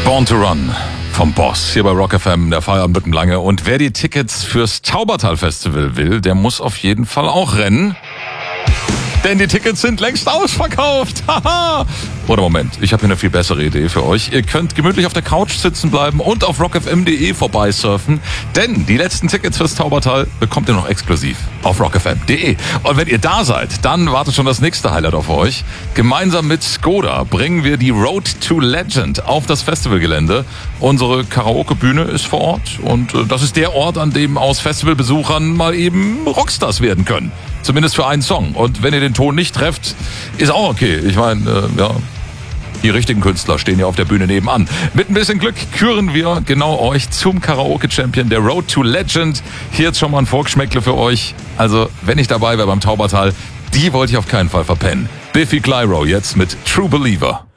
Born to Run vom Boss hier bei Rock FM, der Feierabend wird lange. Und wer die Tickets fürs Taubertal Festival will, der muss auf jeden Fall auch rennen. Denn die Tickets sind längst ausverkauft. Haha. Oder Moment, ich habe hier eine viel bessere Idee für euch. Ihr könnt gemütlich auf der Couch sitzen bleiben und auf rockfm.de vorbeisurfen. Denn die letzten Tickets fürs Taubertal bekommt ihr noch exklusiv auf rockfm.de. Und wenn ihr da seid, dann wartet schon das nächste Highlight auf euch. Gemeinsam mit Skoda bringen wir die Road to Legend auf das Festivalgelände. Unsere Karaoke-Bühne ist vor Ort. Und das ist der Ort, an dem aus Festivalbesuchern mal eben Rockstars werden können. Zumindest für einen Song. Und wenn ihr den Ton nicht trefft, ist auch okay. Ich meine, die richtigen Künstler stehen ja auf der Bühne nebenan. Mit ein bisschen Glück küren wir genau euch zum Karaoke-Champion der Road to Legend. Hier jetzt schon mal ein Vorgeschmäckle für euch. Also, wenn ich dabei wäre beim Taubertal, die wollte ich auf keinen Fall verpennen. Biffy Clyro jetzt mit True Believer.